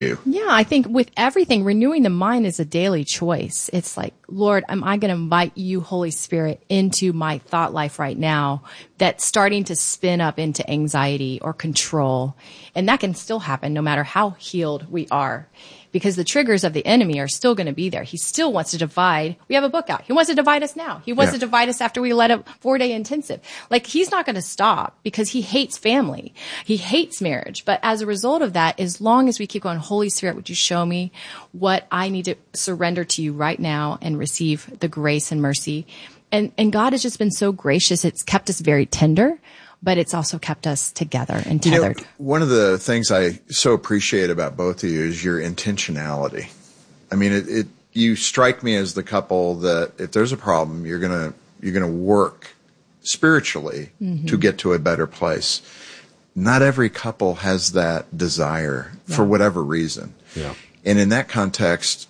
Yeah, I think with everything, renewing the mind is a daily choice. It's like, Lord, am I going to invite you, Holy Spirit, into my thought life right now that's starting to spin up into anxiety or control? And that can still happen no matter how healed we are, because the triggers of the enemy are still going to be there. He still wants to divide. We have a book out. He wants to divide us now. He wants to divide us after we led a 4-day intensive. Like, he's not going to stop because he hates family. He hates marriage. But as a result of that, as long as we keep going, Holy Spirit, would you show me what I need to surrender to you right now and receive the grace and mercy? And God has just been so gracious. It's kept us very tender, but it's also kept us together and tethered. You know, one of the things I so appreciate about both of you is your intentionality. I mean, you strike me as the couple that if there's a problem, you're gonna work spiritually to get to a better place. Not every couple has that desire for whatever reason. Yeah. And in that context,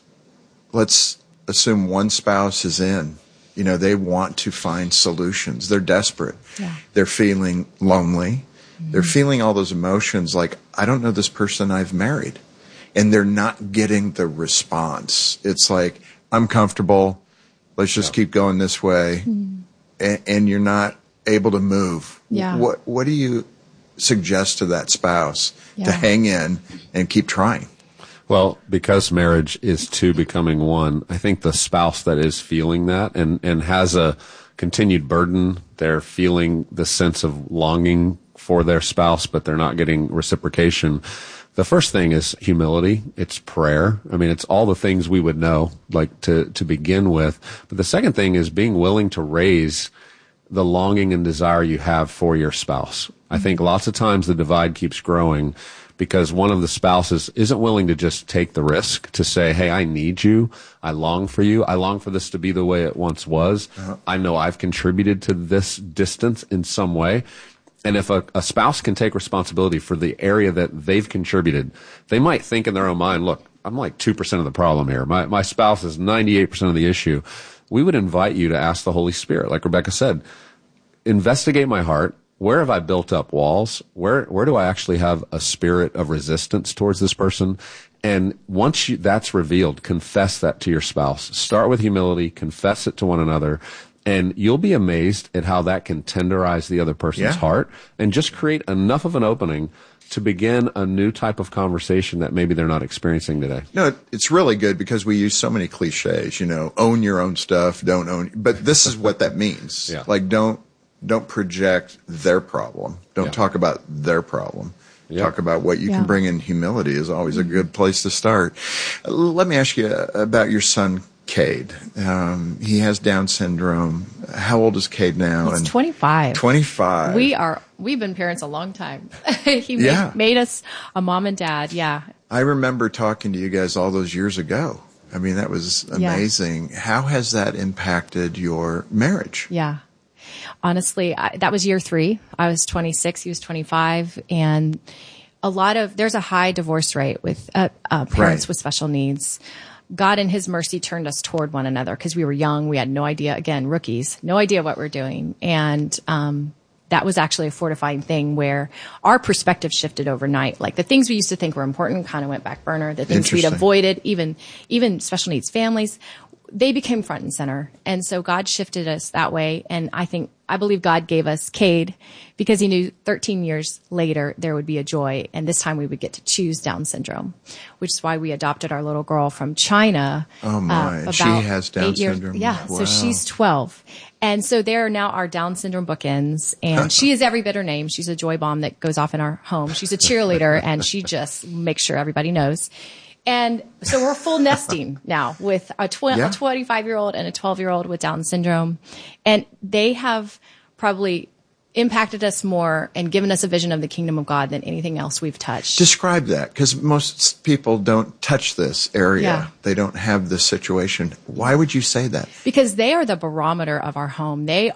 let's assume one spouse is in. You know, they want to find solutions. They're desperate. Yeah. They're feeling lonely. Mm-hmm. They're feeling all those emotions like, I don't know this person I've married. And they're not getting the response. It's like, I'm comfortable. Let's just keep going this way. Mm-hmm. And you're not able to move. Yeah. What do you suggest to that spouse to hang in and keep trying? Well, because marriage is two becoming one, I think the spouse that is feeling that and has a continued burden, they're feeling the sense of longing for their spouse, but they're not getting reciprocation. The first thing is humility. It's prayer. I mean, it's all the things we would know, like to begin with. But the second thing is being willing to raise the longing and desire you have for your spouse. I think lots of times the divide keeps growing because one of the spouses isn't willing to just take the risk to say, hey, I need you. I long for you. I long for this to be the way it once was. I know I've contributed to this distance in some way. And if a spouse can take responsibility for the area that they've contributed, they might think in their own mind, look, I'm like 2% of the problem here. My spouse is 98% of the issue. We would invite you to ask the Holy Spirit, like Rebecca said, investigate my heart. Where have I built up walls? Where do I actually have a spirit of resistance towards this person? And once that's revealed, confess that to your spouse. Start with humility, confess it to one another, and you'll be amazed at how that can tenderize the other person's heart and just create enough of an opening to begin a new type of conversation that maybe they're not experiencing today. No, it's really good because we use so many cliches, you know, own your own stuff, don't own, but this is what that means. Like, don't project their problem. Don't talk about their problem. Talk about what you can bring in. Humility is always a good place to start. Let me ask you about your son, Cade. He has Down syndrome. How old is Cade now? He's 25. 25. We've been parents a long time. He made us a mom and dad. Yeah. I remember talking to you guys all those years ago. I mean, that was amazing. How has that impacted your marriage? Yeah. Honestly, that was year 3. I was 26. He was 25. And there's a high divorce rate with parents with special needs. God in his mercy turned us toward one another because we were young. We had no idea, again, rookies, no idea what we're doing. And that was actually a fortifying thing where our perspective shifted overnight. Like the things we used to think were important kind of went back burner. The things we'd avoided, even special needs families, they became front and center. And so God shifted us that way. And I believe God gave us Cade because he knew 13 years later there would be a joy. And this time we would get to choose Down syndrome, which is why we adopted our little girl from China. Oh my. She has Down syndrome. Yeah. Wow. So she's 12. And so there are now our Down syndrome bookends. And she is every bit her name. She's a joy bomb that goes off in our home. She's a cheerleader and she just makes sure everybody knows. And so we're full nesting now with a 25-year-old and a 12-year-old with Down syndrome. And they have probably impacted us more and given us a vision of the kingdom of God than anything else we've touched. Describe that, because most people don't touch this area. Yeah. They don't have this situation. Why would you say that? Because they are the barometer of our home. They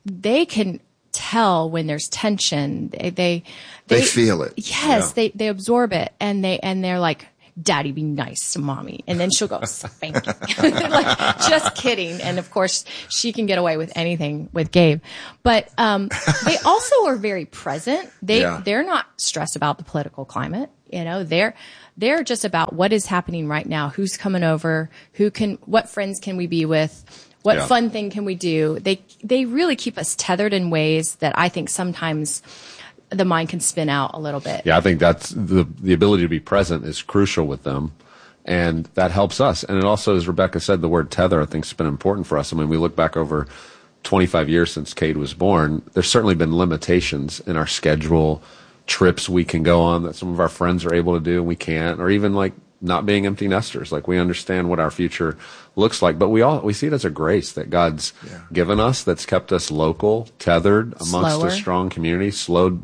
can tell when there's tension. They feel it. Yes, they absorb it, and they're like, Daddy, be nice to mommy. And then she'll go, spank you. Like, just kidding. And of course, she can get away with anything with Gabe. But, they also are very present. They're not stressed about the political climate. You know, They're just about what is happening right now. Who's coming over? What friends can we be with? What fun thing can we do? They really keep us tethered in ways that I think sometimes the mind can spin out a little bit. Yeah, I think that's the ability to be present is crucial with them. And that helps us. And it also, as Rebecca said, the word tether, I think, has been important for us. I mean, we look back over 25 years since Cade was born. There's certainly been limitations in our schedule, trips we can go on that some of our friends are able to do and we can't, or even like not being empty nesters. Like we understand what our future looks like, but we see it as a grace that God's given us that's kept us local, tethered amongst a strong community, slower.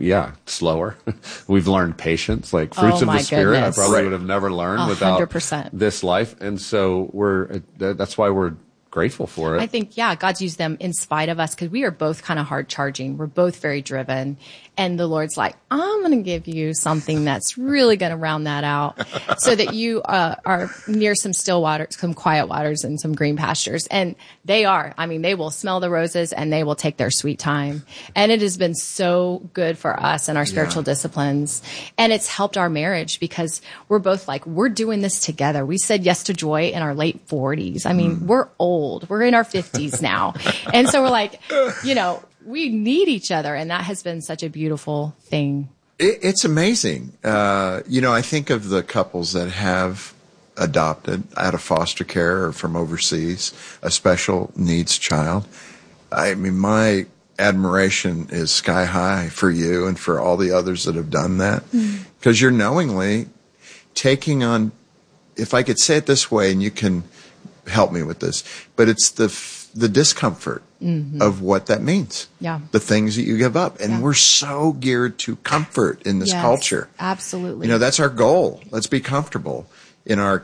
We've learned patience, like fruits of the Spirit. I probably would have never learned without 100%. This life. And so that's why we're grateful for it. I think, God's used them in spite of us because we are both kind of hard charging. We're both very driven. And the Lord's like, I'm going to give you something that's really going to round that out so that you are near some still waters, some quiet waters and some green pastures. And they will smell the roses and they will take their sweet time. And it has been so good for us and our spiritual disciplines. And it's helped our marriage because we're both like, we're doing this together. We said yes to joy in our late 40s. I mean, we're old. We're in our 50s now. And so we're like, we need each other, and that has been such a beautiful thing. It's amazing. I think of the couples that have adopted out of foster care or from overseas a special needs child. I mean, my admiration is sky high for you and for all the others that have done that, because you're knowingly taking on, if I could say it this way, and you can help me with this, but it's the discomfort of what that means. Yeah. The things that you give up. And we're so geared to comfort in this culture. Absolutely. That's our goal. Let's be comfortable in our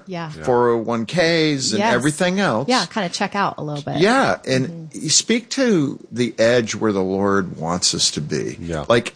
401ks and everything else. Yeah, kind of check out a little bit. Yeah. And you speak to the edge where the Lord wants us to be. Yeah. Like,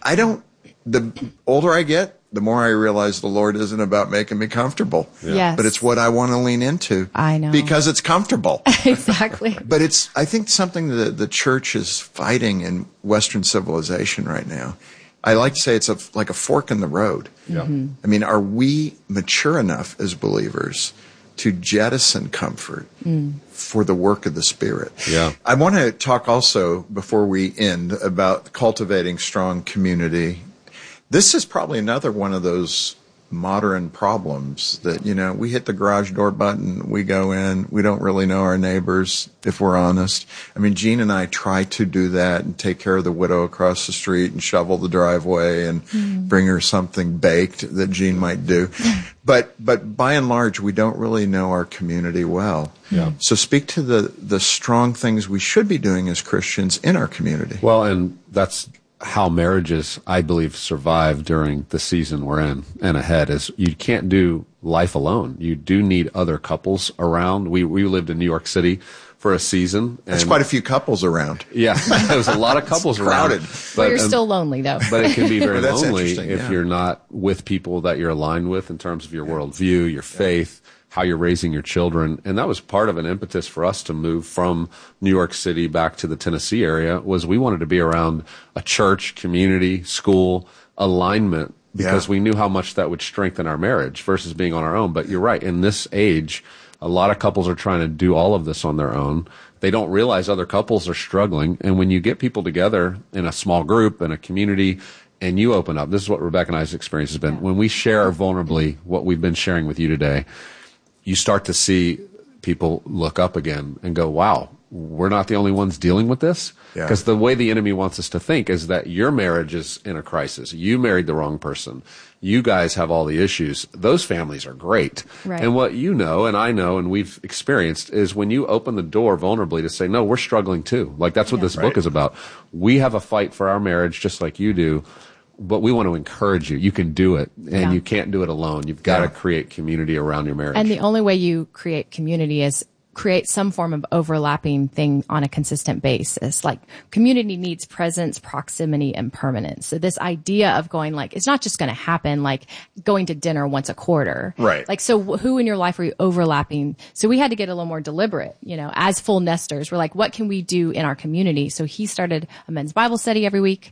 the older I get, the more I realize the Lord isn't about making me comfortable. Yes. But it's what I want to lean into. I know. Because it's comfortable. Exactly. But I think something that the church is fighting in Western civilization right now. I like to say it's like a fork in the road. Yeah. I mean, are we mature enough as believers to jettison comfort for the work of the Spirit? Yeah. I want to talk also, before we end, about cultivating strong community. This is probably another one of those modern problems that, we hit the garage door button, we go in, we don't really know our neighbors, if we're honest. I mean, Jean and I try to do that and take care of the widow across the street and shovel the driveway and bring her something baked that Jean might do. But by and large, we don't really know our community well. Yeah. So speak to the strong things we should be doing as Christians in our community. Well, and that's how marriages, I believe, survive during the season we're in and ahead is you can't do life alone. You do need other couples around. We lived in New York City for a season. That's quite a few couples around. Yeah, there's a lot of couples around. But you're still lonely, though. But it can be very That's lonely interesting, if you're not with people that you're aligned with in terms of your worldview, your faith, how you're raising your children. And that was part of an impetus for us to move from New York City back to the Tennessee area was we wanted to be around a church, community, school, alignment, because we knew how much that would strengthen our marriage versus being on our own. But you're right. In this age, a lot of couples are trying to do all of this on their own. They don't realize other couples are struggling. And when you get people together in a small group, in a community, and you open up, this is what Rebecca and I's experience has been. When we share vulnerably what we've been sharing with you today, you start to see people look up again and go, wow, we're not the only ones dealing with this. Because the way the enemy wants us to think is that your marriage is in a crisis. You married the wrong person. You guys have all the issues. Those families are great. Right. And what you know and I know and we've experienced is when you open the door vulnerably to say, no, we're struggling too. Like that's what this book is about. We have a fight for our marriage just like you do. But we want to encourage you. You can do it, and you can't do it alone. You've got to create community around your marriage. And the only way you create community is create some form of overlapping thing on a consistent basis. Like community needs presence, proximity, and permanence. So this idea of going like, it's not just going to happen like going to dinner once a quarter. Right. Like, so who in your life are you overlapping? So we had to get a little more deliberate, as full nesters. We're like, what can we do in our community? So he started a men's Bible study every week.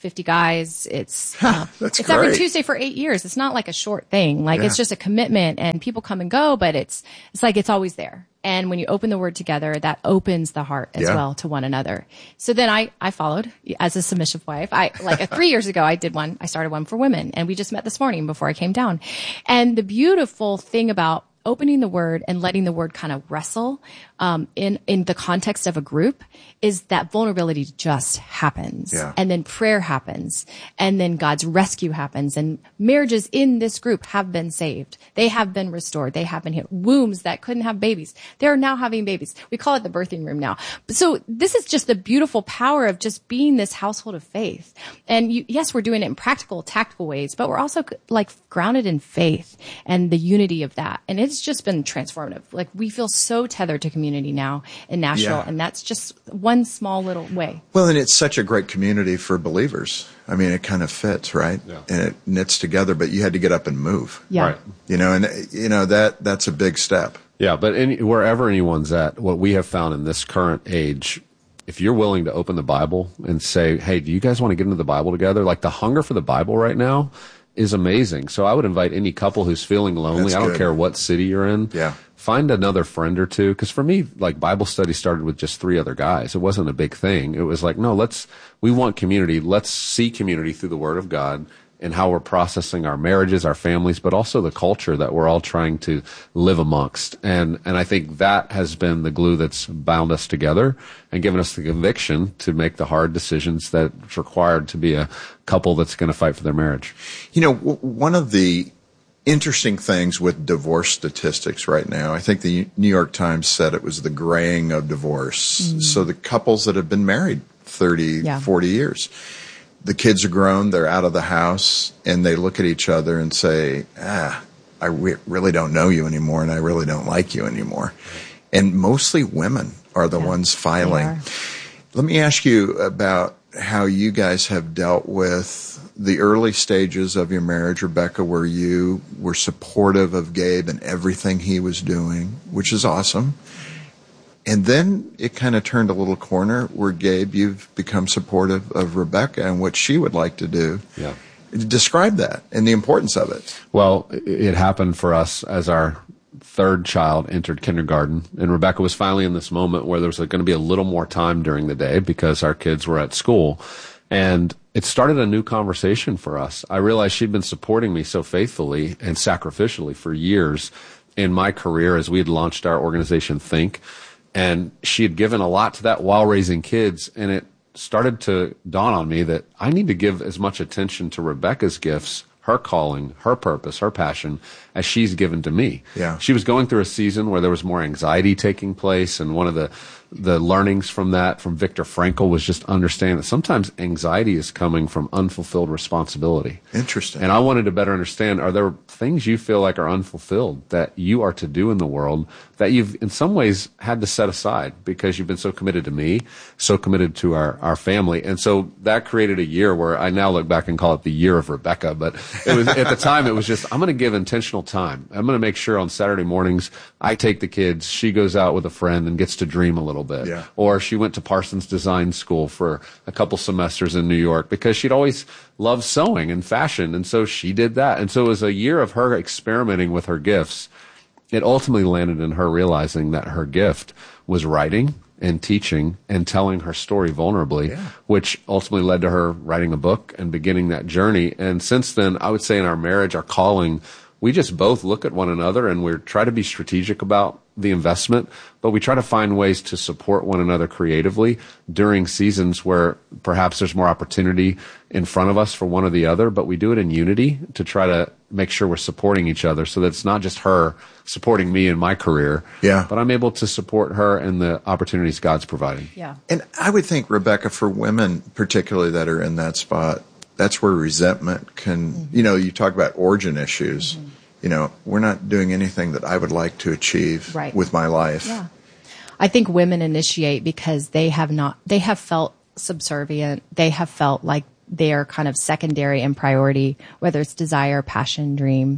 50 guys. It's That's it's great. every Tuesday for 8 years. It's not like a short thing. Like it's just a commitment, and people come and go, but it's like it's always there. And when you open the word together, that opens the heart as well to one another. So then I followed as a submissive wife. 3 years ago, I started one for women, and we just met this morning before I came down. And the beautiful thing about opening the word and letting the word kind of wrestle in the context of a group is that vulnerability just happens. Yeah. And then prayer happens. And then God's rescue happens. And marriages in this group have been saved. They have been restored. They have been healed. Wombs that couldn't have babies, they're now having babies. We call it the birthing room now. So this is just the beautiful power of just being this household of faith. And yes, we're doing it in practical, tactical ways, but we're also like grounded in faith and the unity of that. And it's just been transformative. Like we feel so tethered to community now in Nashville. Yeah. And that's just one small little way. Well, and it's such a great community for believers. I mean, it kind of fits, right? Yeah. And it knits together, but you had to get up and move. Yeah. Right. That's a big step. Yeah, but wherever anyone's at, what we have found in this current age, if you're willing to open the Bible and say, hey, do you guys want to get into the Bible together? Like the hunger for the Bible right now is amazing. So I would invite any couple who's feeling lonely. That's I don't good. care what city you're in. Yeah. Find another friend or two. Because for me, like Bible study started with just 3 other guys. It wasn't a big thing. It was like, no, we want community. Let's see community through the Word of God and how we're processing our marriages, our families, but also the culture that we're all trying to live amongst. And I think that has been the glue that's bound us together and given us the conviction to make the hard decisions that's required to be a couple that's going to fight for their marriage. One of the interesting things with divorce statistics right now, I think the New York Times said it was the graying of divorce. So the couples that have been married 30, 40 years, the kids are grown, they're out of the house, and they look at each other and say, I really don't know you anymore, and I really don't like you anymore. And mostly women are the ones filing. Let me ask you about how you guys have dealt with the early stages of your marriage, Rebecca, where you were supportive of Gabe and everything he was doing, which is awesome. And then it kind of turned a little corner where, Gabe, you've become supportive of Rebecca and what she would like to do. Yeah. Describe that and the importance of it. Well, it happened for us as our third child entered kindergarten, and Rebecca was finally in this moment where there was going to be a little more time during the day because our kids were at school. And it started a new conversation for us. I realized she'd been supporting me so faithfully and sacrificially for years in my career as we had launched our organization, Think. And she had given a lot to that while raising kids. And it started to dawn on me that I need to give as much attention to Rebecca's gifts, her calling, her purpose, her passion, as she's given to me. Yeah. She was going through a season where there was more anxiety taking place, and one of the learnings from that, from Viktor Frankl, was just understanding that sometimes anxiety is coming from unfulfilled responsibility. Interesting. And I wanted to better understand, are there things you feel like are unfulfilled that you are to do in the world that you've in some ways had to set aside because you've been so committed to me, so committed to our family? And so that created a year where I now look back and call it the year of Rebecca, but it was at the time it was just, I'm going to give intentional time. I'm going to make sure on Saturday mornings I take the kids, she goes out with a friend and gets to dream a little bit. Yeah. Or she went to Parsons Design School for a couple semesters in New York because she'd always loved sewing and fashion. And so she did that. And so it was a year of her experimenting with her gifts. It ultimately landed in her realizing that her gift was writing and teaching and telling her story vulnerably, which ultimately led to her writing a book and beginning that journey. And since then, I would say in our marriage, our calling, we just both look at one another and we try to be strategic about the investment, but we try to find ways to support one another creatively during seasons where perhaps there's more opportunity in front of us for one or the other, but we do it in unity to try to make sure we're supporting each other so that it's not just her supporting me in my career, but I'm able to support her in the opportunities God's providing. Yeah. And I would think, Rebecca, for women particularly that are in that spot, that's where resentment can, you talk about origin issues. We're not doing anything that I would like to achieve with my life. Yeah. I think women initiate because they have felt subservient. They have felt like they are kind of secondary in priority, whether it's desire, passion, dream.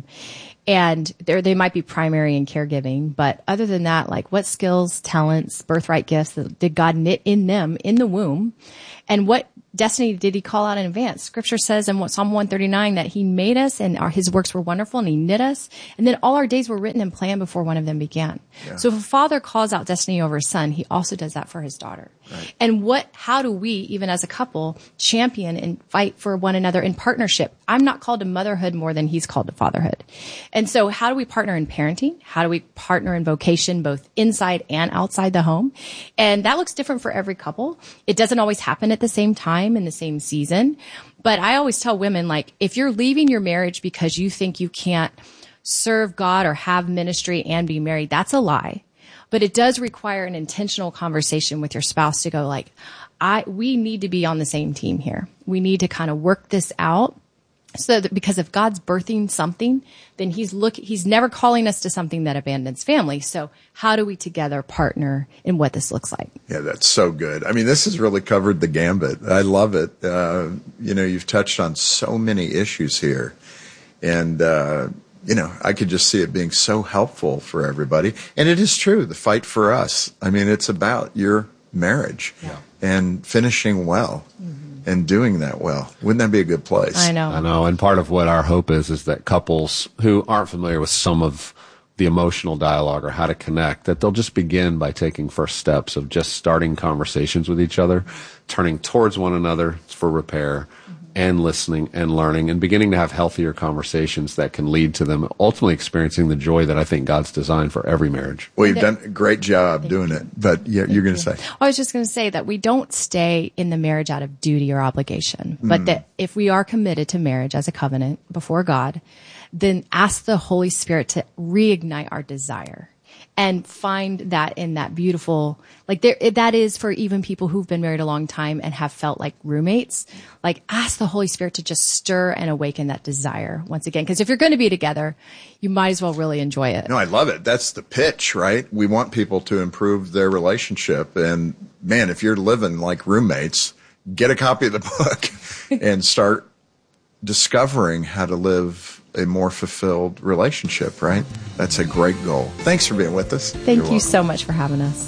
And they might be primary in caregiving. But other than that, like what skills, talents, birthright gifts did God knit in them in the womb? And what destiny did he call out in advance? Scripture says in Psalm 139 that he made us and his works were wonderful and he knit us. And then all our days were written and planned before one of them began. Yeah. So if a father calls out destiny over his son, he also does that for his daughter. Right. And how do we, even as a couple, champion and fight for one another in partnership? I'm not called to motherhood more than he's called to fatherhood. And so how do we partner in parenting? How do we partner in vocation, both inside and outside the home? And that looks different for every couple. It doesn't always happen at the same time in the same season. But I always tell women, like, if you're leaving your marriage because you think you can't serve God or have ministry and be married, that's a lie. But it does require an intentional conversation with your spouse to go like, we need to be on the same team here. We need to kind of work this out. So that, because if God's birthing something, then he's never calling us to something that abandons family. So how do we together partner in what this looks like? Yeah, that's so good. I mean, this has really covered the gambit. I love it. You've touched on so many issues here. And, I could just see it being so helpful for everybody. And it is true, the fight for us. I mean, it's about your marriage and finishing well. Mm-hmm. And doing that well. Wouldn't that be a good place? I know. And part of what our hope is that couples who aren't familiar with some of the emotional dialogue or how to connect, that they'll just begin by taking first steps of just starting conversations with each other, turning towards one another for repair, and listening and learning and beginning to have healthier conversations that can lead to them ultimately experiencing the joy that I think God's designed for every marriage. Well, you've done a great job doing it, but you're going to say. I was just going to say that we don't stay in the marriage out of duty or obligation, but that if we are committed to marriage as a covenant before God, then ask the Holy Spirit to reignite our desire. And find that in that beautiful, that is for even people who've been married a long time and have felt like roommates. Like, ask the Holy Spirit to just stir and awaken that desire once again. Because if you're going to be together, you might as well really enjoy it. No, I love it. That's the pitch, right? We want people to improve their relationship. And man, if you're living like roommates, get a copy of the book and start discovering how to live a more fulfilled relationship, right? That's a great goal. Thanks for being with us. Thank you so much for having us.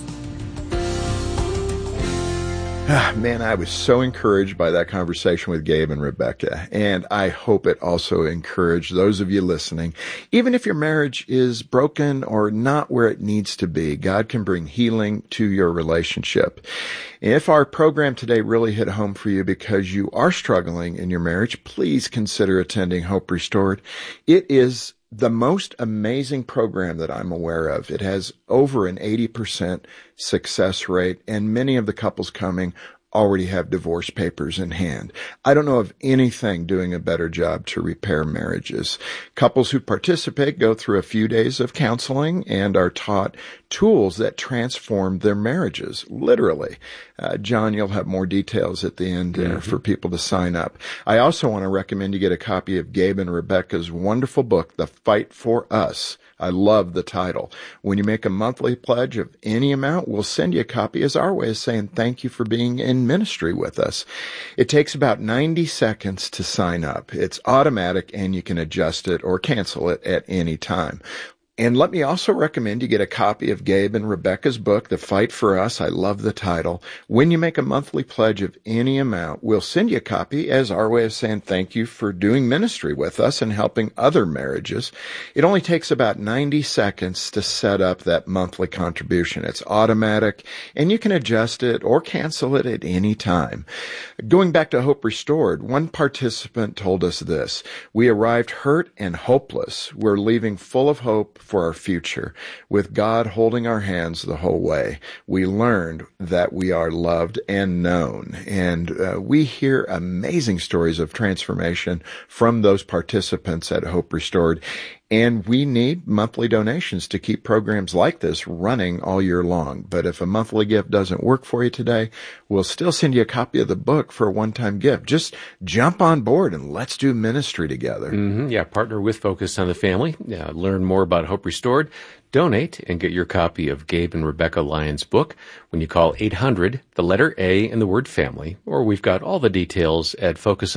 Man, I was so encouraged by that conversation with Gabe and Rebecca, and I hope it also encouraged those of you listening. Even if your marriage is broken or not where it needs to be, God can bring healing to your relationship. If our program today really hit home for you because you are struggling in your marriage, please consider attending Hope Restored. It is the most amazing program that I'm aware of. It has over an 80% success rate, and many of the couples coming already have divorce papers in hand. I don't know of anything doing a better job to repair marriages. Couples who participate go through a few days of counseling and are taught tools that transform their marriages, literally. John, you'll have more details at the end for people to sign up. I also want to recommend you get a copy of Gabe and Rebecca's wonderful book, The Fight for Us. I love the title. When you make a monthly pledge of any amount, we'll send you a copy as our way of saying thank you for being in ministry with us. It takes about 90 seconds to sign up. It's automatic, and you can adjust it or cancel it at any time. And let me also recommend you get a copy of Gabe and Rebecca's book, The Fight for Us. I love the title. When you make a monthly pledge of any amount, we'll send you a copy as our way of saying thank you for doing ministry with us and helping other marriages. It only takes about 90 seconds to set up that monthly contribution. It's automatic, and you can adjust it or cancel it at any time. Going back to Hope Restored, one participant told us this: "We arrived hurt and hopeless. We're leaving full of hope for our future. With God holding our hands the whole way, we learned that we are loved and known." And we hear amazing stories of transformation from those participants at Hope Restored. And we need monthly donations to keep programs like this running all year long. But if a monthly gift doesn't work for you today, we'll still send you a copy of the book for a one-time gift. Just jump on board and let's do ministry together. Yeah, partner with Focus on the Family. Learn more about Hope Restored. Donate and get your copy of Gabe and Rebecca Lyons' book when you call 800, the letter A and the word family, or we've got all the details at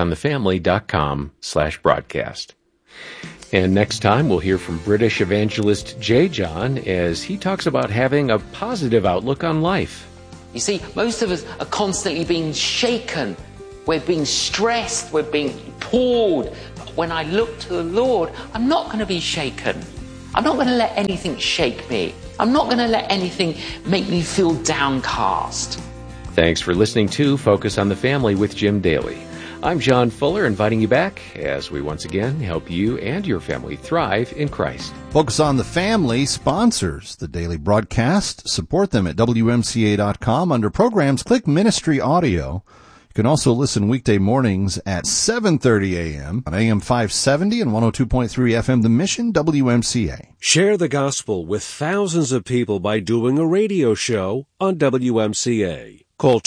focusonthefamily.com/broadcast. And next time, we'll hear from British evangelist J. John as he talks about having a positive outlook on life. You see, most of us are constantly being shaken We're being stressed. We're being pulled. But when I look to the Lord, I'm not going to be shaken. I'm not going to let anything shake me. I'm not going to let anything make me feel downcast. Thanks for listening to Focus on the Family with Jim Daly. I'm John Fuller, inviting you back as we once again help you and your family thrive in Christ. Focus on the Family sponsors the daily broadcast. Support them at WMCA.com. Under programs, click Ministry Audio. You can also listen weekday mornings at 7:30 a.m. on AM 570 and 102.3 FM, The Mission, WMCA. Share the gospel with thousands of people by doing a radio show on WMCA. Call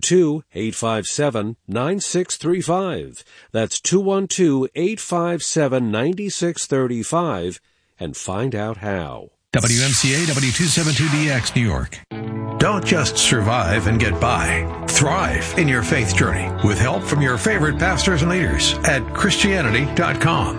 212-857-9635. That's 212-857-9635 and find out how. WMCA W272DX, New York. Don't just survive and get by. Thrive in your faith journey with help from your favorite pastors and leaders at Christianity.com.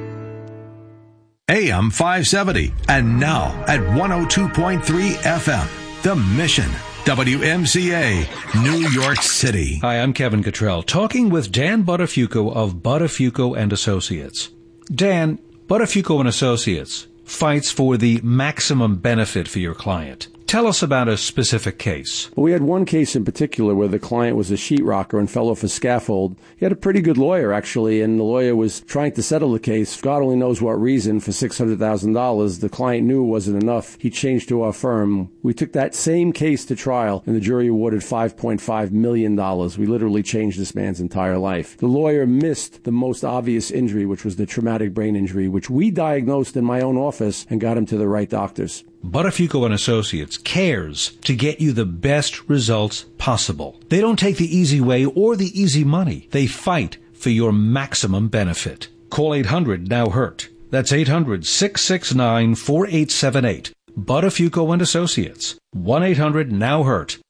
AM 570 and now at 102.3 FM. The Mission. WMCA, New York City. Hi, I'm Kevin Cottrell, talking with Dan Buttafuoco of Buttafuoco and Associates. Dan, Buttafuoco and Associates fights for the maximum benefit for your client. Tell us about a specific case. Well, we had one case in particular where the client was a sheetrocker and fell off a scaffold. He had a pretty good lawyer, actually, and the lawyer was trying to settle the case. God only knows what reason for $600,000. The client knew it wasn't enough. He changed to our firm. We took that same case to trial, and the jury awarded $5.5 million. We literally changed this man's entire life. The lawyer missed the most obvious injury, which was the traumatic brain injury, which we diagnosed in my own office and got him to the right doctors. Buttafuoco and Associates cares to get you the best results possible. They don't take the easy way or the easy money. They fight for your maximum benefit. Call 800-NOW-HURT. That's 800-669-4878. Buttafuoco and Associates. 1-800-NOW-HURT.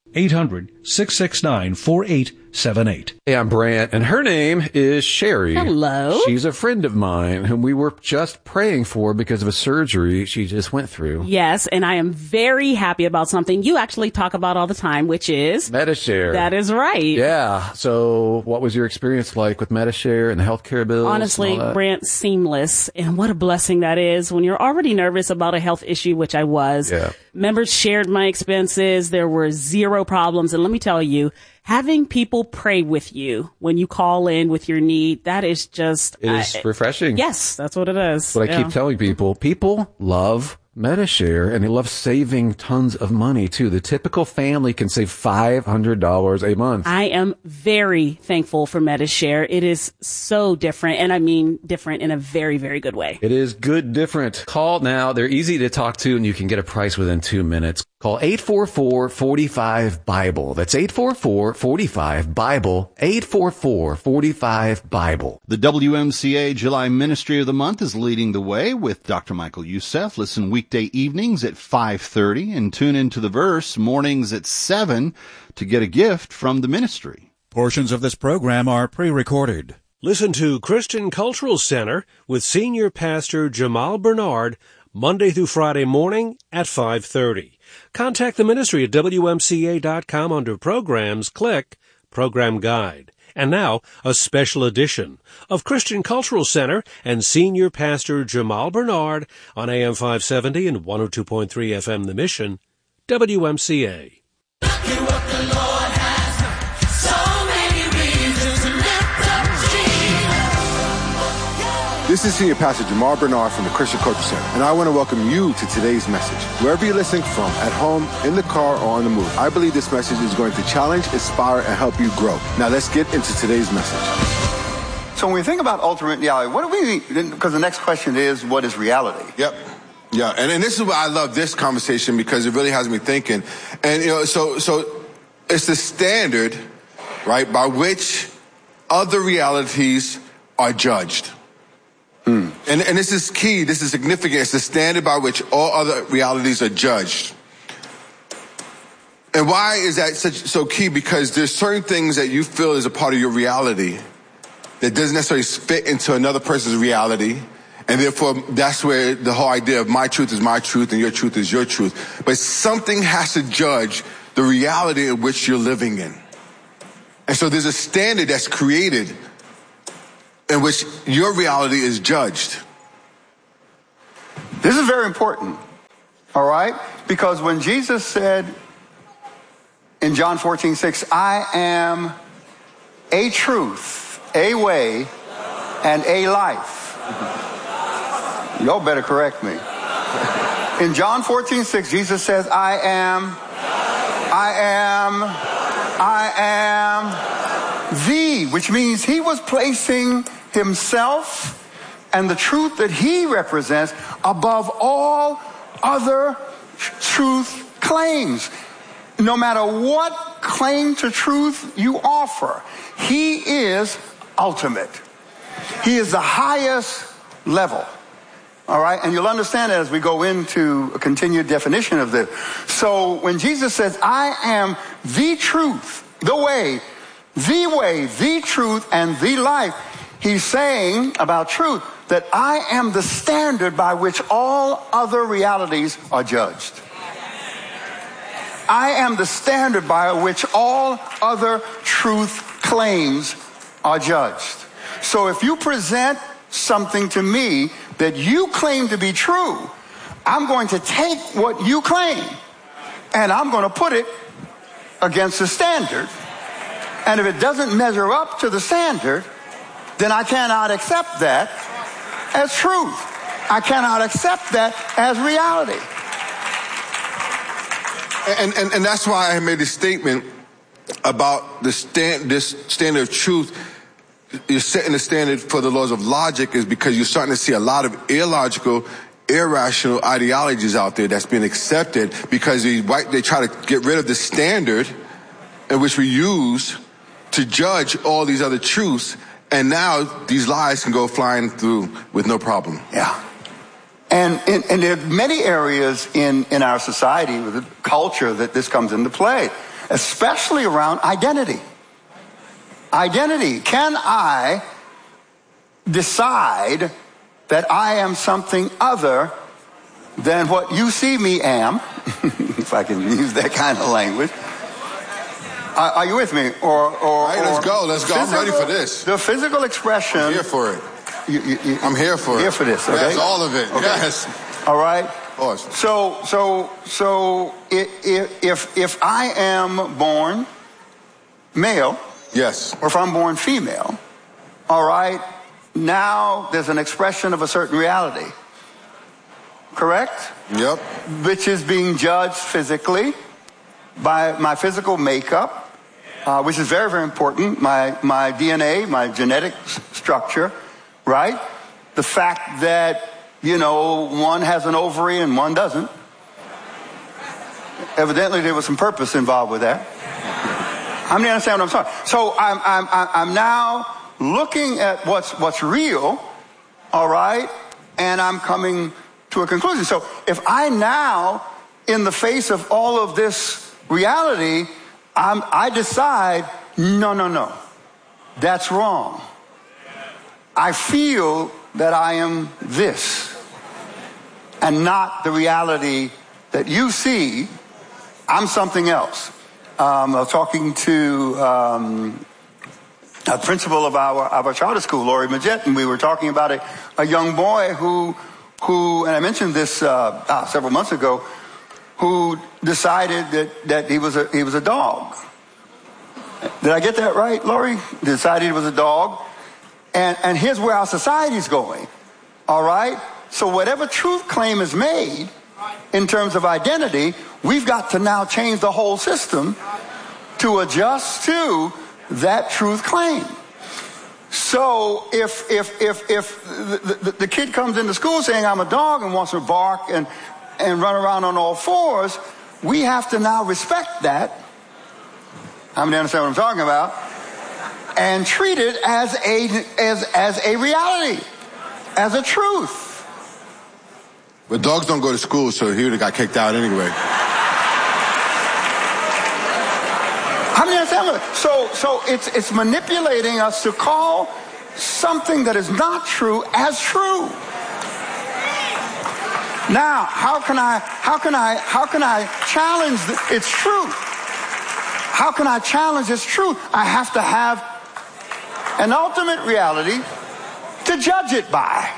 800-669-4878. Hey, I'm Brant, and her name is Sherry. Hello. She's a friend of mine whom we were just praying for because of a surgery she just went through. Yes, and I am very happy about something you actually talk about all the time, which is Medi-Share. That is right. Yeah. So what was your experience like with Medi-Share and the healthcare bills? Honestly, Brant, seamless. And what a blessing that is when you're already nervous about a health issue, which I was. Yeah. Members shared my expenses. There were zero problems. And let me tell you, having people pray with you when you call in with your need, that is just... It is refreshing. Yes, that's what it is. But I keep telling people love Medi-Share, and they love saving tons of money, too. The typical family can save $500 a month. I am very thankful for Medi-Share. It is so different, and I mean different in a very, very good way. It is good different. Call now. They're easy to talk to, and you can get a price within 2 minutes. Call 844-45-BIBLE. That's 844-45-BIBLE. 844-45-BIBLE. The WMCA July Ministry of the Month is leading the way with Dr. Michael Youssef. Listen weekday evenings at 5:30 and tune into The Verse mornings at 7 to get a gift from the ministry. Portions of this program are pre-recorded. Listen to Christian Cultural Center with Senior Pastor Jamal Bernard Monday through Friday morning at 5:30. Contact the ministry at WMCA.com under Programs. Click Program Guide. And now, a special edition of Christian Cultural Center and Senior Pastor Jamal Bernard on AM 570 and 102.3 FM The Mission, WMCA. This is Senior Pastor Jamal Bernard from the Christian Cultural Center, and I want to welcome you to today's message. Wherever you're listening from, at home, in the car, or on the move, I believe this message is going to challenge, inspire, and help you grow. Now let's get into today's message. So when we think about ultimate reality, what do we mean? Because the next question is, what is reality? Yep. Yeah, and this is why I love this conversation, because it really has me thinking. And, so it's the standard, right, by which other realities are judged. And this is key, this is significant. It's the standard by which all other realities are judged. And why is that so key? Because there's certain things that you feel is a part of your reality that doesn't necessarily fit into another person's reality. And therefore, that's where the whole idea of my truth is my truth and your truth is your truth. But something has to judge the reality in which you're living in. And so there's a standard that's created in which your reality is judged. This is very important, all right? Because when Jesus said in John 14:6, I am a truth, a way, and a life. Y'all better correct me. In John 14:6, Jesus says, I am the, which means he was placing himself and the truth that he represents above all other truth claims. No matter what claim to truth you offer, he is ultimate. He is the highest level. All right, and you'll understand that as we go into a continued definition of this. So when Jesus says, I am the truth, the truth, and the life, he's saying about truth that I am the standard by which all other realities are judged. I am the standard by which all other truth claims are judged. So if you present something to me that you claim to be true, I'm going to take what you claim and I'm going to put it against the standard. And if it doesn't measure up to the standard, then I cannot accept that as truth. I cannot accept that as reality. And that's why I made a statement about this standard of truth. You're setting the standard for the laws of logic is because you're starting to see a lot of illogical, irrational ideologies out there that's been accepted because they try to get rid of the standard in which we use to judge all these other truths. And now these lies can go flying through with no problem. Yeah. And there are many areas in our society, with the culture, that this comes into play, especially around identity. Identity. Can I decide that I am something other than what you see me am? If I can use that kind of language. Are you with me? Or right, let's go. I'm ready for this. The physical expression. I'm here for it. I'm here for it. Here for this, okay? Yes, all of it. Okay. Yes. All right. Awesome. So if I am born male, yes, or if I'm born female, all right, now there's an expression of a certain reality. Correct? Yep. Which is being judged physically by my physical makeup, which is very, very important. My DNA, my genetic structure, right? The fact that, one has an ovary and one doesn't. Evidently, there was some purpose involved with that. How many understand what I'm saying? So I'm now looking at what's real, all right, and I'm coming to a conclusion. So if I now, in the face of all of this reality, I decide, no, that's wrong. I feel that I am this and not the reality that you see. I'm something else. I was talking to a principal of our charter school, Lori Majette, and we were talking about a young boy who, and I mentioned this several months ago, who decided that he was a dog. Did I get that right, Lori? Decided he was a dog. And here's where our society's going. All right? So whatever truth claim is made in terms of identity, we've got to now change the whole system to adjust to that truth claim. So if the kid comes into school saying I'm a dog and wants to bark and run around on all fours, we have to now respect that. How many understand what I'm talking about? And treat it as a reality, as a truth. But dogs don't go to school, so he would have got kicked out anyway. How many understand? So it's manipulating us to call something that is not true as true. Now, how can I challenge its truth? how can I challenge this truth? I have to have an ultimate reality to judge it by.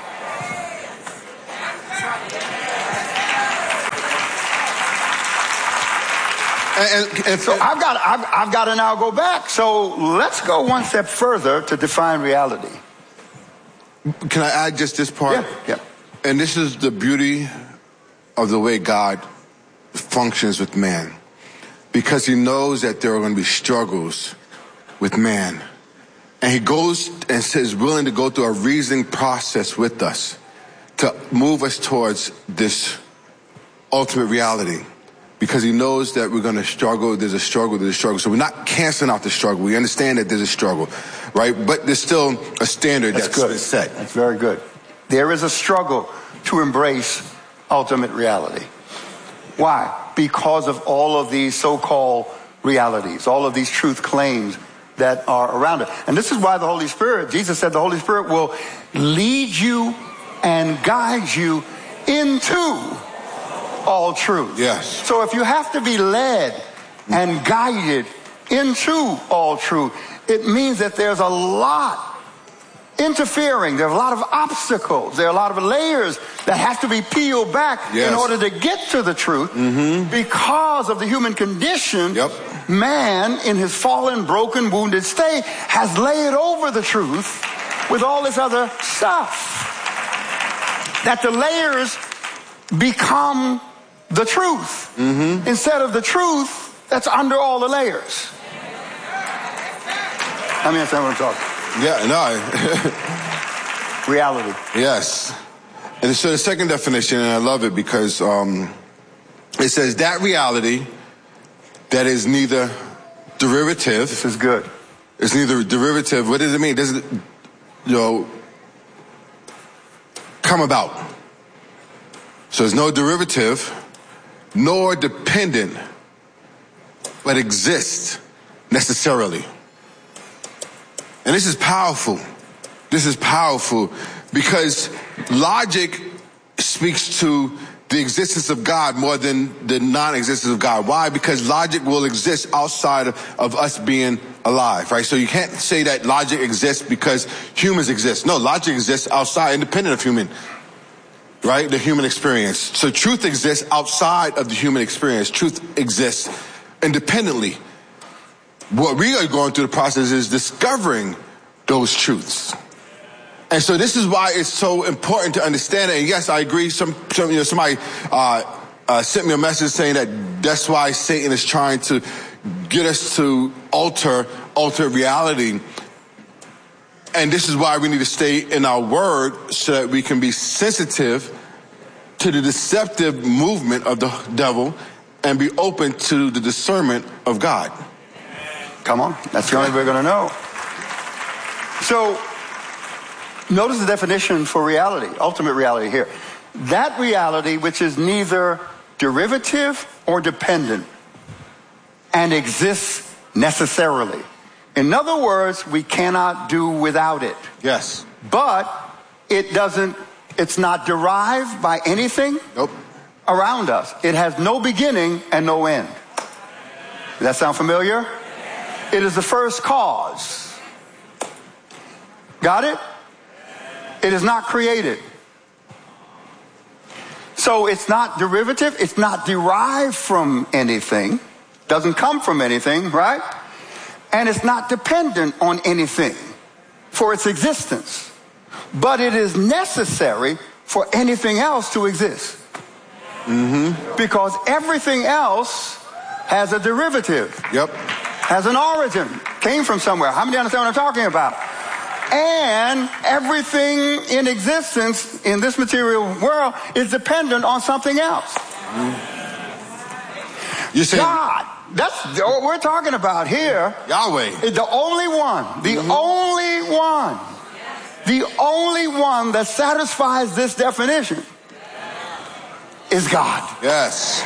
And so I've got to now go back. So let's go one step further to define reality. Can I add just this part? Yeah. And this is the beauty of the way God functions with man. Because he knows that there are going to be struggles with man. And he goes and is willing to go through a reasoning process with us to move us towards this ultimate reality. Because he knows that we're going to struggle. There's a struggle. So we're not canceling out the struggle. We understand that there's a struggle, right? But there's still a standard that's good. Set. That's very good. There is a struggle to embrace ultimate reality. Why? Because of all of these so-called realities, all of these truth claims that are around it. And this is why the Holy Spirit, Jesus said the Holy Spirit will lead you and guide you into all truth. Yes. So if you have to be led and guided into all truth, it means that there's a lot interfering. There are a lot of obstacles. There are a lot of layers that have to be peeled back in order to get to the truth. Because of the human condition, man in his fallen, broken, wounded state has laid over the truth with all this other stuff. That the layers become the truth instead of the truth that's under all the layers. I mean, that's what I'm talking. Yeah, no. Reality. Yes. And so the second definition, and I love it because it says that reality that is neither derivative. This is good. It's neither derivative. What does it mean? Does it, come about? So there's no derivative, nor dependent, but exists necessarily. And this is powerful. This is powerful because logic speaks to the existence of God more than the non-existence of God. Why? Because logic will exist outside of us being alive, right? So you can't say that logic exists because humans exist. No, logic exists outside, independent of human, right? The human experience. So truth exists outside of the human experience. Truth exists independently. What we are going through the process is discovering those truths. And so this is why it's so important to understand it. And yes, I agree. Somebody sent me a message saying that that's why Satan is trying to get us to alter reality. And this is why we need to stay in our word so that we can be sensitive to the deceptive movement of the devil and be open to the discernment of God. Come on. That's the only way we're going to know. So, notice the definition for reality, ultimate reality here. That reality which is neither derivative or dependent and exists necessarily. In other words, we cannot do without it. Yes. But it's not derived by anything around us. It has no beginning and no end. Does that sound familiar? It is the first cause. Got it? It is not created. So it's not derivative. It's not derived from anything. Doesn't come from anything, right? And it's not dependent on anything for its existence. But it is necessary for anything else to exist. Because everything else has a derivative. Has an origin. Came from somewhere. How many understand what I'm talking about? And everything in existence in this material world is dependent on something else. You say God. That's what we're talking about here. Yahweh. The only one. The only one. The only one that satisfies this definition is God. Yes.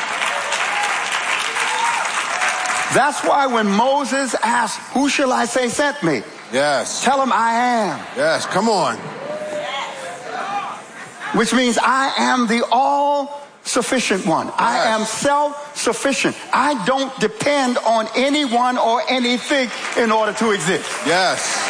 That's why when Moses asked, who shall I say sent me? Yes. Tell him I am. Yes, come on. Which means I am the all self-sufficient one. I am self-sufficient. I don't depend on anyone or anything in order to exist. Yes.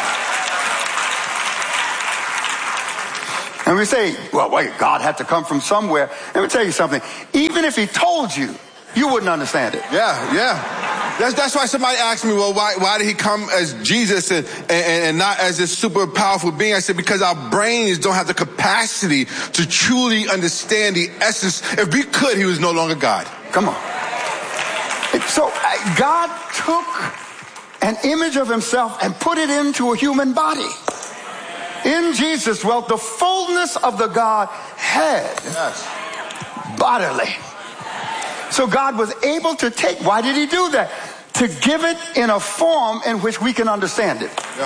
And we say, well, wait, God had to come from somewhere. Let me tell you something. Even if he told you, you wouldn't understand it. Yeah. That's why somebody asked me, well, why did he come as Jesus and not as this super powerful being? I said, because our brains don't have the capacity to truly understand the essence. If we could, he was no longer God. Come on. So God took an image of himself and put it into a human body. In Jesus dwelt the fullness of the Godhead bodily. So God was able to take, why did he do that? To give it in a form in which we can understand it. Yeah.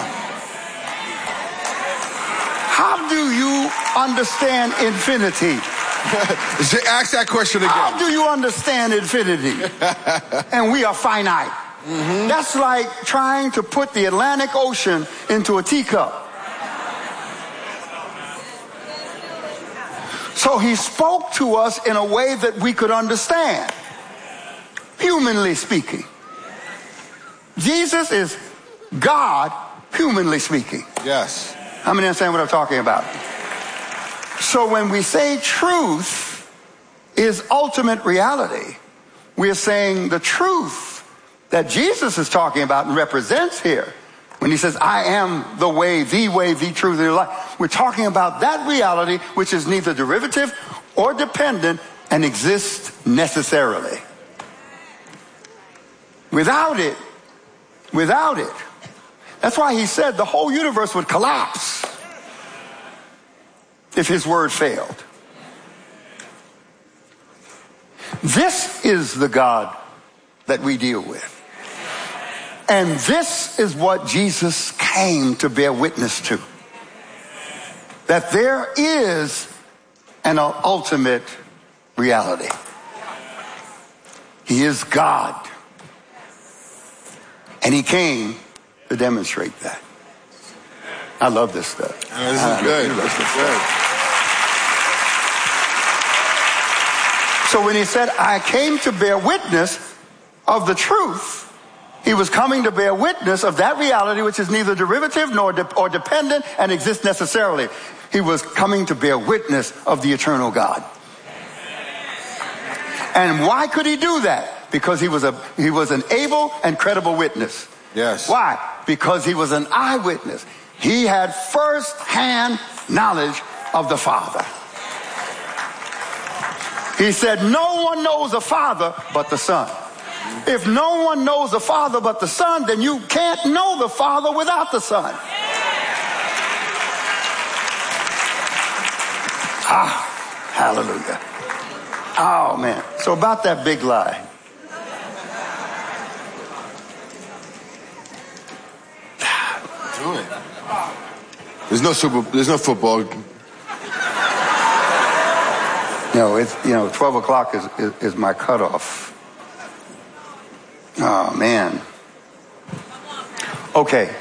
How do you understand infinity? Ask that question again. How do you understand infinity? And we are finite. Mm-hmm. That's like trying to put the Atlantic Ocean into a teacup. So he spoke to us in a way that we could understand, humanly speaking. Jesus is God, humanly speaking. Yes. How many understand what I'm talking about? So when we say truth is ultimate reality, we're saying the truth that Jesus is talking about and represents here. When he says, I am the way, the truth, and the life. We're talking about that reality which is neither derivative or dependent and exists necessarily. Without it. That's why he said the whole universe would collapse if his word failed. This is the God that we deal with. And this is what Jesus came to bear witness to. That there is an ultimate reality. He is God. And he came to demonstrate that. I love this stuff. This is good. This is good. So when he said, I came to bear witness of the truth, he was coming to bear witness of that reality which is neither derivative nor or dependent and exists necessarily. He was coming to bear witness of the eternal God. And why could he do that? Because he was an able and credible witness. Yes. Why? Because he was an eyewitness. He had first-hand knowledge of the Father. He said, no one knows the Father but the Son. If no one knows the Father but the Son, then you can't know the Father without the Son. Hallelujah. Oh, man. So about that big lie. Do it. There's no football. It's 12 o'clock is my cutoff. Oh, man. Okay.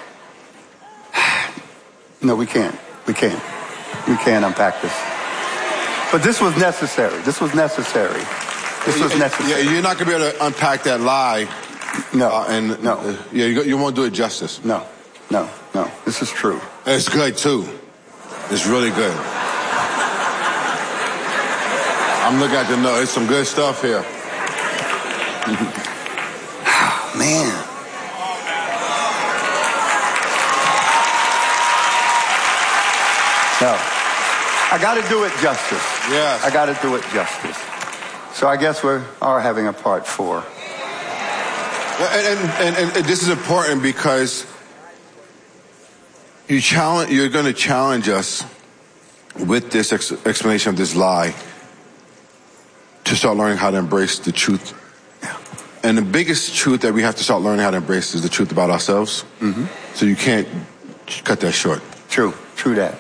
No, we can't. We can't unpack this. But this was necessary. Yeah, you're not going to be able to unpack that lie. No. No. You won't do it justice. No. This is true. It's good, too. It's really good. I'm looking at the note. There's some good stuff here. Man. No. I got to do it justice. Yes. I got to do it justice. So I guess we are having a part 4. And this is important because you're going to challenge us with this explanation of this lie to start learning how to embrace the truth. And the biggest truth that we have to start learning how to embrace is the truth about ourselves. Mm-hmm. So you can't cut that short. True that.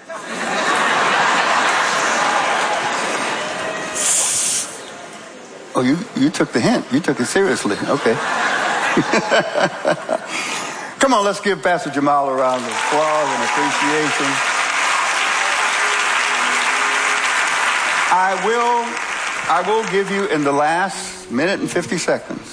Oh, you took the hint. You took it seriously. Okay. Come on, let's give Pastor Jamal a round of applause and appreciation. I will I will give you in the last minute and 50 seconds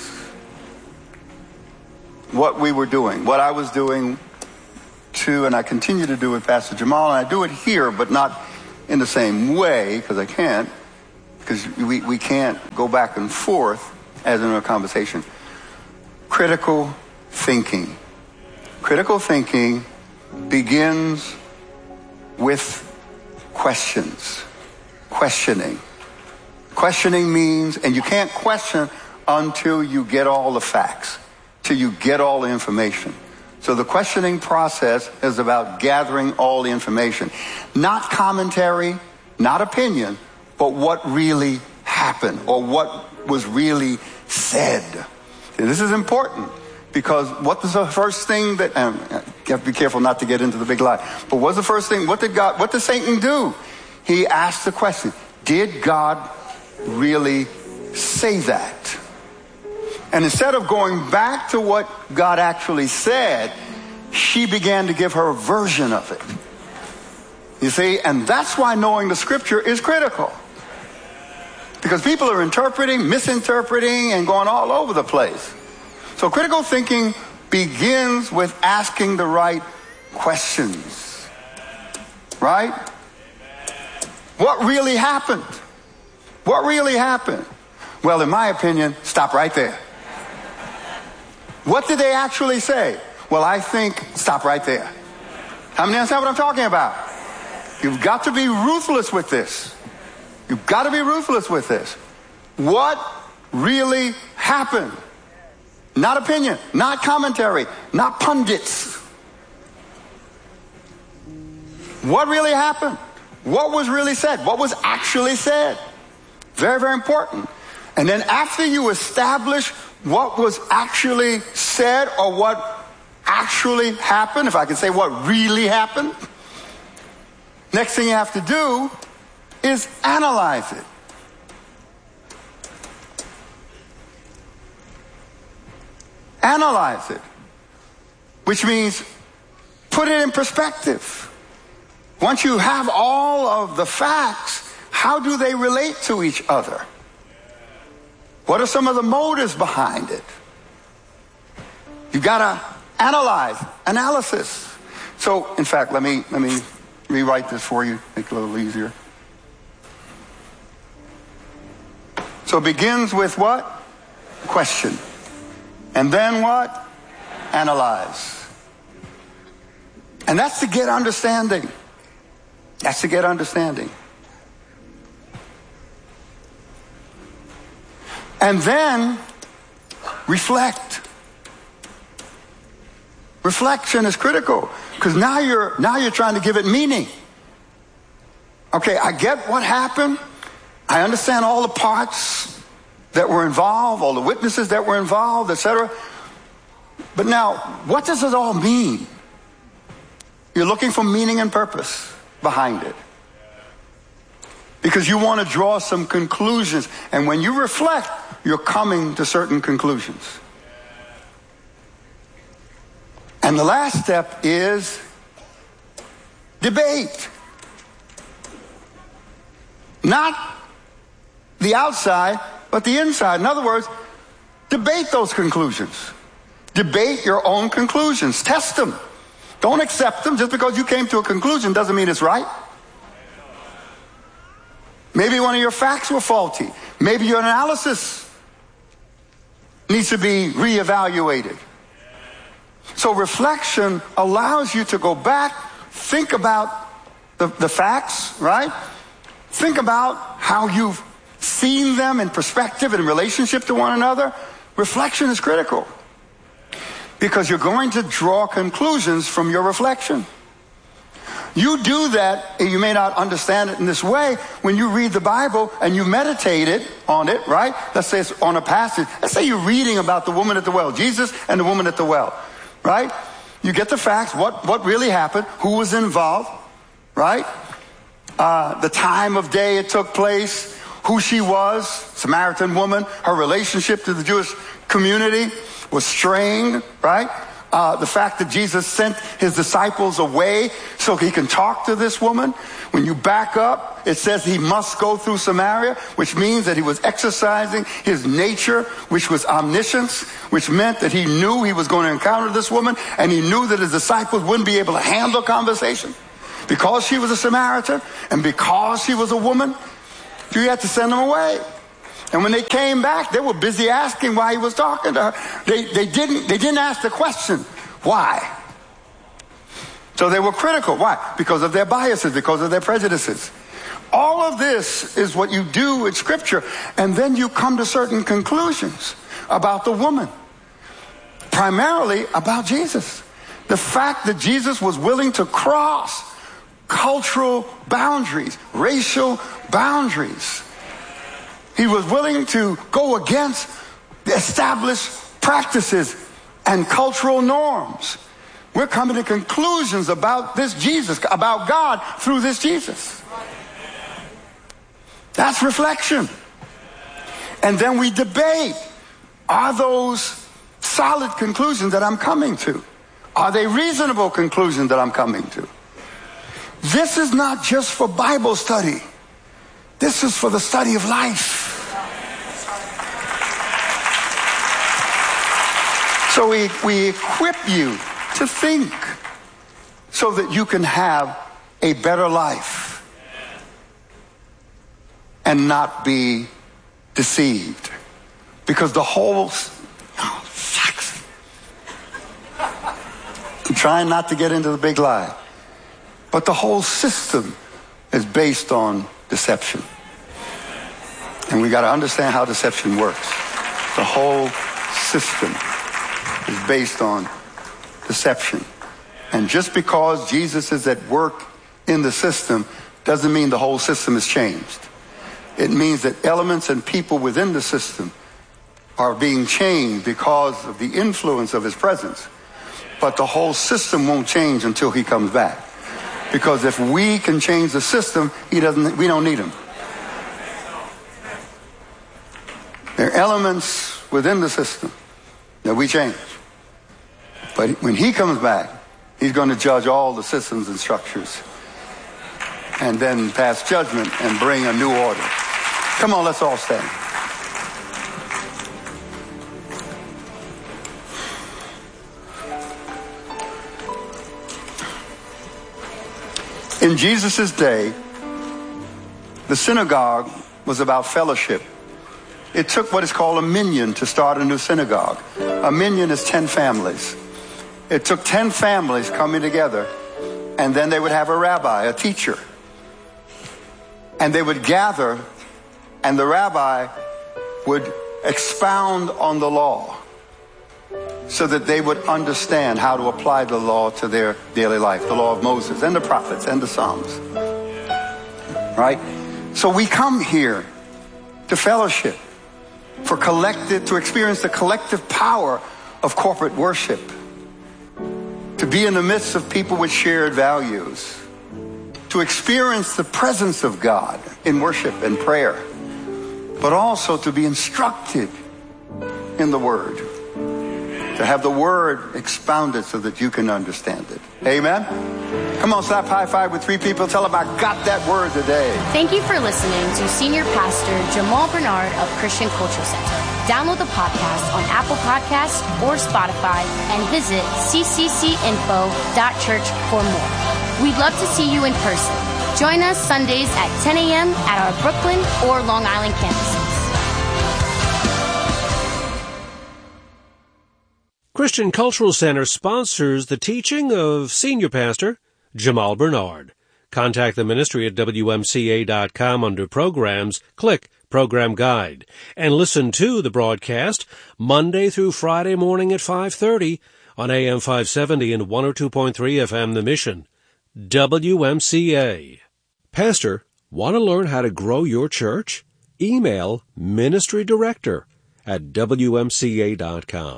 what we were doing, what I was doing too, and I continue to do with Pastor Jamal, and I do it here, but not in the same way, because I can't, because we can't go back and forth as in a conversation. Critical thinking. Critical thinking begins with questions. Questioning. Questioning means, and you can't question until you get all the facts, till you get all the information. So the questioning process is about gathering all the information. Not commentary, not opinion, but what really happened or what was really said. And this is important because what was the first thing that, and you have to be careful not to get into the big lie, but what's the first thing, what did Satan do? He asked the question, did God really say that? And instead of going back to what God actually said, she began to give her version of it. You see, and that's why knowing the scripture is critical. Because people are interpreting, misinterpreting, and going all over the place. So critical thinking begins with asking the right questions. Right? What really happened? What really happened? Well, in my opinion, stop right there. What did they actually say? Well, I think, stop right there. How many understand what I'm talking about? You've got to be ruthless with this. You've got to be ruthless with this. What really happened? Not opinion, not commentary, not pundits. What really happened? What was really said? What was actually said? Very, very important. And then after you establish what was actually said or what actually happened, if I can say what really happened, next thing you have to do is analyze it. Analyze it, which means put it in perspective. Once you have all of the facts, how do they relate to each other? What are some of the motives behind it? You've got to analyze, analysis. So, in fact, let me rewrite this for you, make it a little easier. So it begins with what? Question. And then what? Analyze. And that's to get understanding. That's to get understanding. And then reflect. Reflection is critical because now you're trying to give it meaning. Okay, I get what happened. I understand all the parts that were involved, all the witnesses that were involved, etc. But now, what does it all mean? You're looking for meaning and purpose behind it. Because you want to draw some conclusions. And when you reflect, you're coming to certain conclusions. And the last step is debate. Not the outside, but the inside. In other words, debate those conclusions. Debate your own conclusions. Test them. Don't accept them. Just because you came to a conclusion doesn't mean it's right. Maybe one of your facts were faulty. Maybe your analysis needs to be reevaluated. So reflection allows you to go back, think about the facts, right? Think about how you've seen them in perspective and in relationship to one another. Reflection is critical because you're going to draw conclusions from your reflection. You do that, and you may not understand it in this way, when you read the Bible and you meditate on it, right? Let's say it's on a passage. Let's say you're reading about the woman at the well, Jesus and the woman at the well, right? You get the facts, what really happened, who was involved, right? The time of day it took place, who she was, Samaritan woman, her relationship to the Jewish community was strained, right? The fact that Jesus sent his disciples away so he can talk to this woman. When you back up, it says he must go through Samaria, which means that he was exercising his nature, which was omniscience, which meant that he knew he was going to encounter this woman, and he knew that his disciples wouldn't be able to handle conversation. Because she was a Samaritan, and because she was a woman, you had to send them away. And when they came back, they were busy asking why he was talking to her. They didn't ask the question, why? So they were critical. Why? Because of their biases, because of their prejudices. All of this is what you do in Scripture, and then you come to certain conclusions about the woman. Primarily about Jesus. The fact that Jesus was willing to cross cultural boundaries, racial boundaries. He was willing to go against the established practices and cultural norms. We're coming to conclusions about this Jesus, about God through this Jesus. That's reflection. And then we debate, are those solid conclusions that I'm coming to? Are they reasonable conclusions that I'm coming to? This is not just for Bible study. This is for the study of life. So we equip you to think so that you can have a better life and not be deceived. Because the whole... Oh, shucks. I'm trying not to get into the big lie. But the whole system is based on deception. And we got to understand how deception works. The whole system is based on deception. And just because Jesus is at work in the system doesn't mean the whole system is changed. It means that elements and people within the system are being changed because of the influence of his presence. But the whole system won't change until he comes back. Because if we can change the system, we don't need him. There are elements within the system that we change. But when he comes back, he's going to judge all the systems and structures and then pass judgment and bring a new order. Come on, let's all stand. In Jesus' day, the synagogue was about fellowship. It took what is called a minyan to start a new synagogue. A minyan is 10 families. It took 10 families coming together, and then they would have a rabbi, a teacher. And they would gather, and the rabbi would expound on the law so that they would understand how to apply the law to their daily life, the law of Moses and the prophets and the Psalms. Right? So we come here to fellowship, to experience the collective power of corporate worship, to be in the midst of people with shared values, to experience the presence of God in worship and prayer, but also to be instructed in the Word, to have the Word expounded so that you can understand it. Amen? Come on, slap high five with 3 people. Tell them I got that word today. Thank you for listening to Senior Pastor Jamal Bernard of Christian Cultural Center. Download the podcast on Apple Podcasts or Spotify and visit cccinfo.church for more. We'd love to see you in person. Join us Sundays at 10 a.m. at our Brooklyn or Long Island campuses. Christian Cultural Center sponsors the teaching of Senior Pastor Jamal Bernard. Contact the ministry at WMCA.com under Programs. Click Program Guide. And listen to the broadcast Monday through Friday morning at 5:30 on AM 570 and 102.3 FM The Mission. WMCA. Pastor, want to learn how to grow your church? Email ministry director at WMCA.com.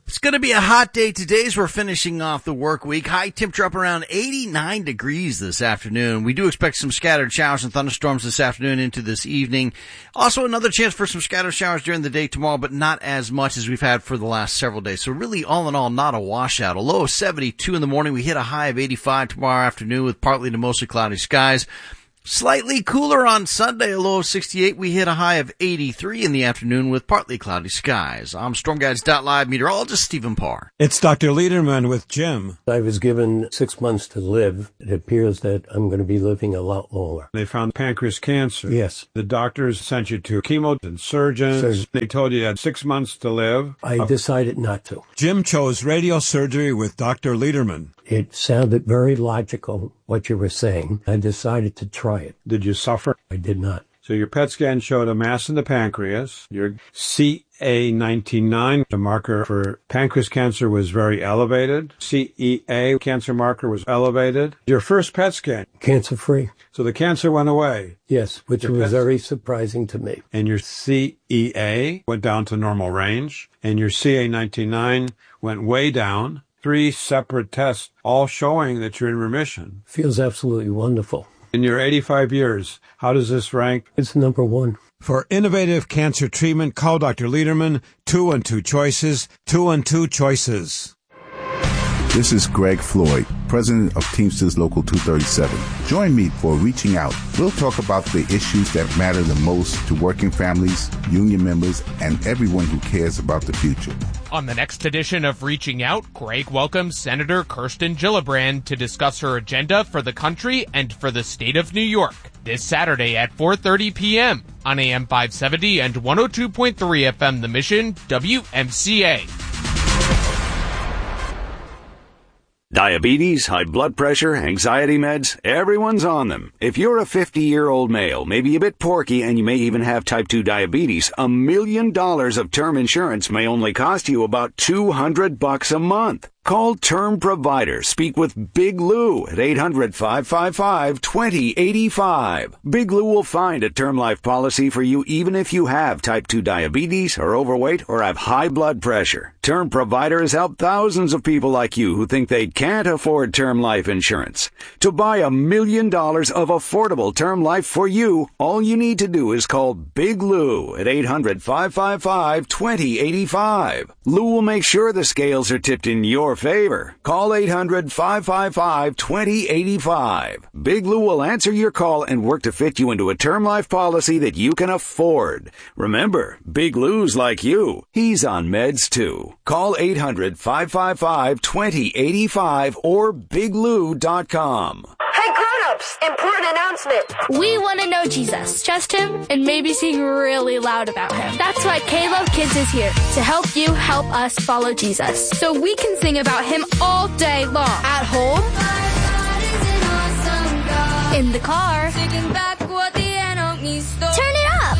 It's going to be a hot day today as we're finishing off the work week. High temperature up around 89 degrees this afternoon. We do expect some scattered showers and thunderstorms this afternoon into this evening. Also another chance for some scattered showers during the day tomorrow, but not as much as we've had for the last several days. So really, all in all, not a washout. A low of 72 in the morning. We hit a high of 85 tomorrow afternoon with partly to mostly cloudy skies. Slightly cooler on Sunday, a low of 68. We hit a high of 83 in the afternoon with partly cloudy skies. I'm StormGuides.live meteorologist Stephen Parr. It's Dr. Lederman with Jim. I was given 6 months to live. It appears that I'm going to be living a lot longer. They found pancreas cancer. Yes. The doctors sent you to chemo and surgeons. They told you you had 6 months to live. I decided not to. Jim chose radiosurgery with Dr. Lederman. It sounded very logical, what you were saying. I decided to try it. Did you suffer? I did not. So your PET scan showed a mass in the pancreas. Your CA19, the marker for pancreas cancer, was very elevated. CEA, cancer marker, was elevated. Your first PET scan. Cancer-free. So the cancer went away. Yes, which was very surprising to me. And your CEA went down to normal range. And your CA19 went way down. 3 separate tests, all showing that you're in remission. Feels absolutely wonderful. In your 85 years, how does this rank? It's number 1. For innovative cancer treatment, call Dr. Lederman, 212 Choices, 212 Choices. This is Greg Floyd, president of Teamsters Local 237. Join me for Reaching Out. We'll talk about the issues that matter the most to working families, union members, and everyone who cares about the future. On the next edition of Reaching Out, Greg welcomes Senator Kirsten Gillibrand to discuss her agenda for the country and for the state of New York. This Saturday at 4:30 p.m. on AM 570 and 102.3 FM The Mission, WMCA. Diabetes, high blood pressure, anxiety meds, everyone's on them. If you're a 50-year-old male, maybe a bit porky, and you may even have type 2 diabetes, $1 million of term insurance may only cost you about $200 a month. Call Term Provider. Speak with Big Lou at 800-555-2085. Big Lou will find a term life policy for you even if you have type 2 diabetes, are overweight, or have high blood pressure. Term Provider has helped thousands of people like you who think they can't afford term life insurance. To buy $1 million of affordable term life for you, all you need to do is call Big Lou at 800-555-2085. Lou will make sure the scales are tipped in your favor. Call 800-555-2085. Big Lou will answer your call and work to fit you into a term life policy that you can afford. Remember, Big Lou's like you. He's on meds too. Call 800-555-2085 or biglou.com. Hey grown-ups, important announcement. We want to know Jesus, trust him, and maybe sing really loud about him. That's why K-Love Kids is here to help you help us follow Jesus. So we can sing about him all day long. At home, in the car, turn it up.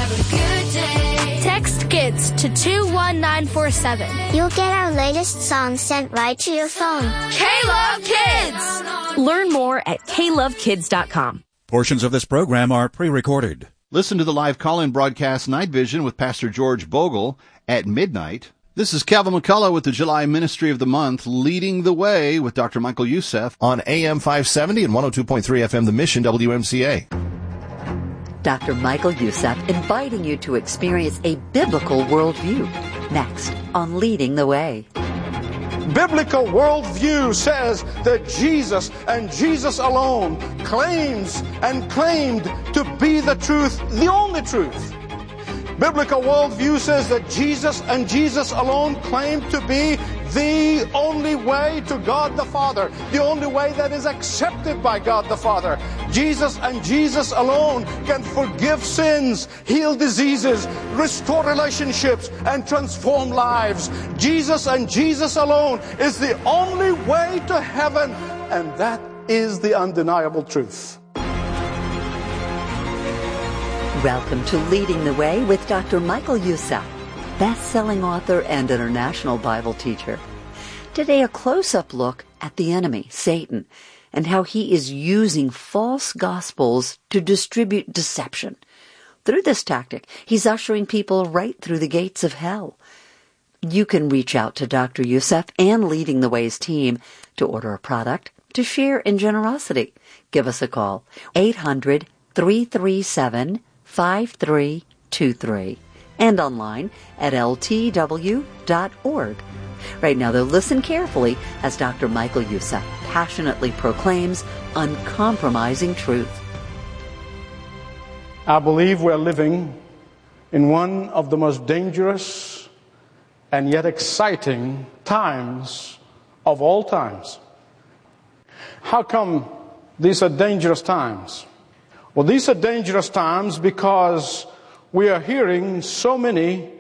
Text kids to 21947. You'll get our latest songs sent right to your phone. K-Love Kids! Learn more at klovekids.com. Portions of this program are pre-recorded. Listen to the live call-in broadcast Night Vision with Pastor George Bogle at midnight. This is Calvin McCullough with the July Ministry of the Month, Leading the Way with Dr. Michael Youssef on AM 570 and 102.3 FM The Mission, WMCA. Dr. Michael Youssef inviting you to experience a biblical worldview. Next on Leading the Way. Biblical worldview says that Jesus and Jesus alone claims and claimed to be the truth, the only truth. Biblical worldview says that Jesus and Jesus alone claim to be the only way to God the Father, the only way that is accepted by God the Father. Jesus and Jesus alone can forgive sins, heal diseases, restore relationships, and transform lives. Jesus and Jesus alone is the only way to heaven, and that is the undeniable truth. Welcome to Leading the Way with Dr. Michael Youssef, best-selling author and international Bible teacher. Today, a close-up look at the enemy, Satan, and how he is using false gospels to distribute deception. Through this tactic, he's ushering people right through the gates of hell. You can reach out to Dr. Youssef and Leading the Way's team to order a product, to share in generosity. Give us a call, 800-337-5323, and online at ltw.org. Right now, though, listen carefully as Dr. Michael Youssef passionately proclaims uncompromising truth. I believe we're living in one of the most dangerous and yet exciting times of all times. How come these are dangerous times? Well, these are dangerous times because we are hearing so many